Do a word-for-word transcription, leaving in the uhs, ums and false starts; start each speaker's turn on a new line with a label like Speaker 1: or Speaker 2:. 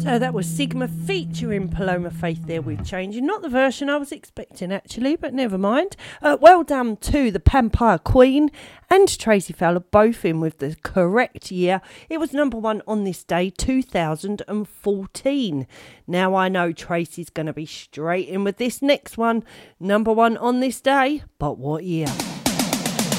Speaker 1: So that was Sigma featuring Paloma Faith there with Changing. Not the version I was expecting, actually, but never mind. Uh, well done to the Pampire Queen and Tracy Fowler, both in with the correct year. It was number one on this day, two thousand fourteen. Now I know Tracy's going to be straight in with this next one. Number one on this day, but what year?